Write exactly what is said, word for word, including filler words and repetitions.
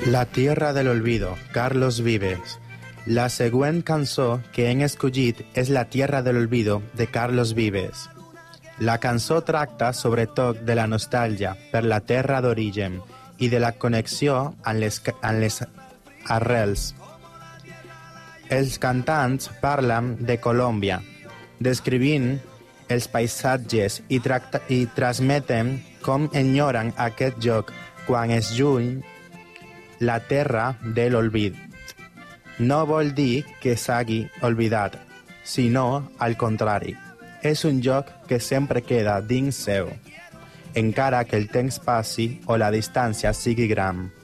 La Tierra de l'Olvido, Carlos Vives. La següent cançó que hem escollit és La Tierra de l'Olvido, de Carlos Vives. La cançó tracta sobretot de la nostàlgia per la terra d'origen i de la connexió amb les, amb les arrels. Els cantants parlen de Colòmbia, descrivint els paisatges i, tracta, i transmeten com enyoren aquest lloc quan es lluny la terra de l'olvid. No vol dir que s'hagi oblidat, sinó al contrari. És un lloc que sempre queda dins seu, encara que el temps passi o la distància sigui gran.